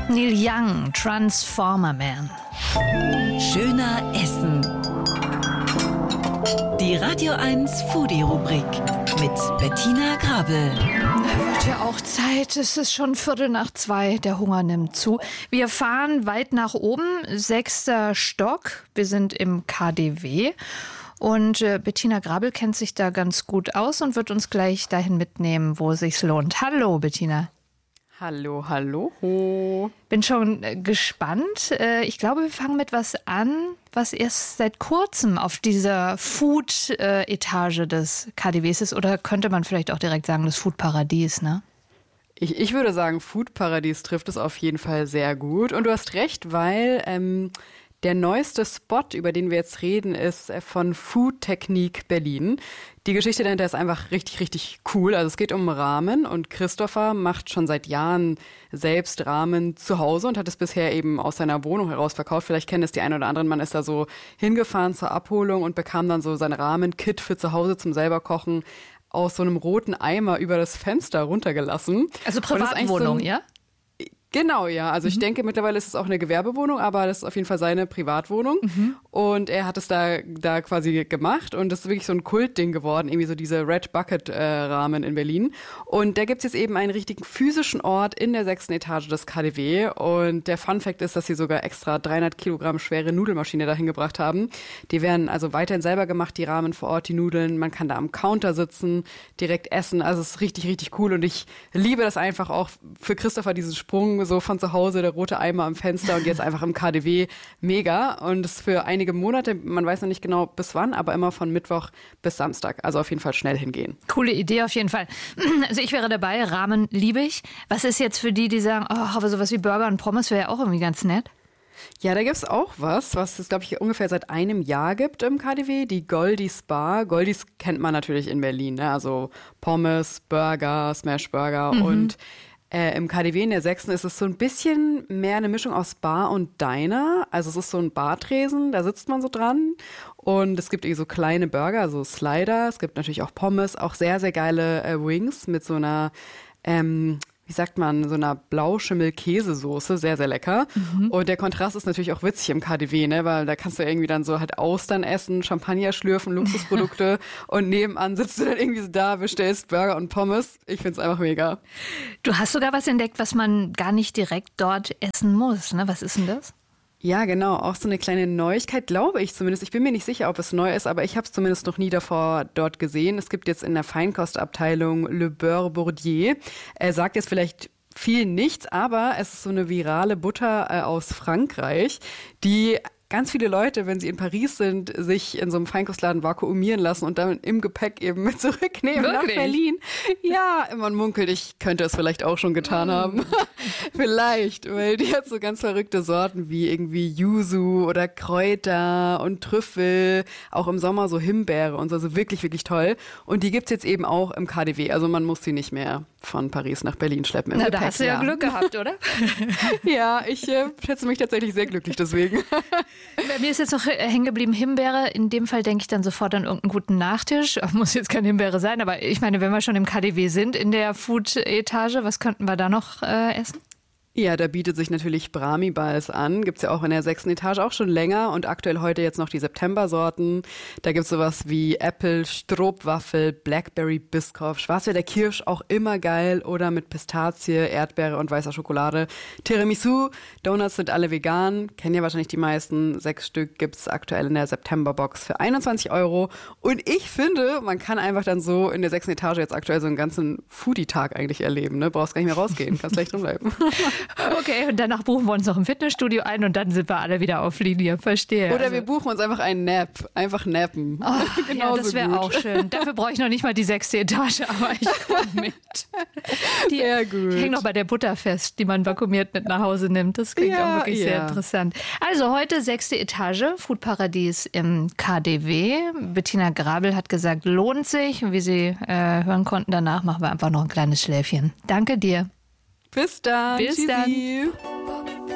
Neil Young, Transformer Man. Schöner Essen. Die Radio 1 Foodie-Rubrik mit Bettina Grabel. Wird ja auch Zeit. Es ist schon 1:15. Der Hunger nimmt zu. Wir fahren weit nach oben, 6. Stock. Wir sind im KaDeWe. Und Bettina Grabel kennt sich da ganz gut aus und wird uns gleich dahin mitnehmen, wo es sich lohnt. Hallo, Bettina. Hallo, hallo. Bin schon gespannt. Ich glaube, wir fangen mit was an, was erst seit kurzem auf dieser Food-Etage des KaDeWes ist. Oder könnte man vielleicht auch direkt sagen, das Food-Paradies, ne? Ich würde sagen, Food-Paradies trifft es auf jeden Fall sehr gut. Und du hast recht, weil der neueste Spot, über den wir jetzt reden, ist von Food Technique Berlin. Die Geschichte dahinter ist einfach richtig, richtig cool. Also es geht um Ramen und Christopher macht schon seit Jahren selbst Ramen zu Hause und hat es bisher eben aus seiner Wohnung heraus verkauft. Vielleicht kennen es die einen oder anderen. Man ist da so hingefahren zur Abholung und bekam dann so sein Ramen-Kit für zu Hause zum selber kochen aus so einem roten Eimer über das Fenster runtergelassen. Also Privatwohnung, ja? Genau, ja. Also ich denke, mittlerweile ist es auch eine Gewerbewohnung, aber das ist auf jeden Fall seine Privatwohnung. Und er hat es da quasi gemacht und das ist wirklich so ein Kultding geworden, irgendwie so diese Red Bucket Ramen in Berlin. Und da gibt's jetzt eben einen richtigen physischen Ort in der 6. Etage des KaDeWe. Und der Fun Fact ist, dass sie sogar extra 300 Kilogramm schwere Nudelmaschine dahin gebracht haben. Die werden also weiterhin selber gemacht, die Ramen vor Ort, die Nudeln. Man kann da am Counter sitzen, direkt essen. Also es ist richtig, richtig cool und ich liebe das einfach auch für Christopher, diesen Sprung so von zu Hause, der rote Eimer am Fenster und jetzt einfach im KaDeWe. Mega. Und das für einige Monate, man weiß noch nicht genau bis wann, aber immer von Mittwoch bis Samstag. Also auf jeden Fall schnell hingehen. Coole Idee auf jeden Fall. Also ich wäre dabei, Ramen liebe ich. Was ist jetzt für die sagen, oh, aber sowas wie Burger und Pommes wäre ja auch irgendwie ganz nett? Ja, da gibt's auch was es, glaube ich, ungefähr seit einem Jahr gibt im KaDeWe, die Goldies Bar. Goldies kennt man natürlich in Berlin, ne? Also Pommes, Burger, Smashburger und im KaDeWe in der 6. ist es so ein bisschen mehr eine Mischung aus Bar und Diner. Also es ist so ein Bartresen, da sitzt man so dran. Und es gibt irgendwie so kleine Burger, so Slider. Es gibt natürlich auch Pommes, auch sehr, sehr geile Wings mit so einer, wie sagt man, so einer Blauschimmel-Käsesoße, sehr, sehr lecker. Und der Kontrast ist natürlich auch witzig im KaDeWe, ne, weil da kannst du irgendwie dann so halt Austern essen, Champagner schlürfen, Luxusprodukte und nebenan sitzt du dann irgendwie so da, bestellst Burger und Pommes. Ich find's einfach mega. Du hast sogar was entdeckt, was man gar nicht direkt dort essen muss, ne? Was ist denn das? Ja, genau. Auch so eine kleine Neuigkeit, glaube ich zumindest. Ich bin mir nicht sicher, ob es neu ist, aber ich habe es zumindest noch nie davor dort gesehen. Es gibt jetzt in der Feinkostabteilung Le Beurre Bourdieu. Er sagt jetzt vielleicht viel nichts, aber es ist so eine virale Butter aus Frankreich, die ganz viele Leute, wenn sie in Paris sind, sich in so einem Feinkostladen vakuumieren lassen und dann im Gepäck eben mit zurücknehmen nach Berlin. Ja, man munkelt, ich könnte es vielleicht auch schon getan haben. Vielleicht, weil die hat so ganz verrückte Sorten wie irgendwie Yuzu oder Kräuter und Trüffel, auch im Sommer so Himbeere und so, also wirklich, wirklich toll. Und die gibt's jetzt eben auch im KaDeWe, also man muss sie nicht mehr von Paris nach Berlin schleppen im Gepäck. Da hast du ja Glück gehabt, oder? Ja, ich schätze mich tatsächlich sehr glücklich deswegen. Bei mir ist jetzt noch hängen geblieben Himbeere. In dem Fall denke ich dann sofort an irgendeinen guten Nachtisch. Muss jetzt keine Himbeere sein, aber ich meine, wenn wir schon im KaDeWe sind, in der Food-Etage, was könnten wir da noch essen? Ja, da bietet sich natürlich Brahmi-Balls an. Gibt's ja auch in der 6. Etage auch schon länger und aktuell heute jetzt noch die September-Sorten. Da gibt's sowas wie Apple, Stroopwaffel, Blackberry Biscoff, Schwarzwälder Kirsch, auch immer geil oder mit Pistazie, Erdbeere und weißer Schokolade. Tiramisu, Donuts sind alle vegan, kennen ja wahrscheinlich die meisten. 6 Stück gibt's aktuell in der September-Box für 21 €. Und ich finde, man kann einfach dann so in der 6. Etage jetzt aktuell so einen ganzen Foodie-Tag eigentlich erleben. Ne? Brauchst gar nicht mehr rausgehen, kannst gleich drin bleiben. Okay, und danach buchen wir uns noch im Fitnessstudio ein und dann sind wir alle wieder auf Linie. Verstehe. Oder wir buchen uns einfach einen Nap. Einfach nappen. Oh, ja, das wäre auch schön. Dafür brauche ich noch nicht mal die 6. Etage, aber ich komme mit. Sehr gut. Ich hänge noch bei der Butter fest, die man vakuumiert mit nach Hause nimmt. Das klingt auch wirklich sehr interessant. Also heute 6. Etage, Foodparadies im KaDeWe. Bettina Grabel hat gesagt, lohnt sich. Und wie Sie hören konnten, danach machen wir einfach noch ein kleines Schläfchen. Danke dir. Bis dann. Bis Tschüssi. dann.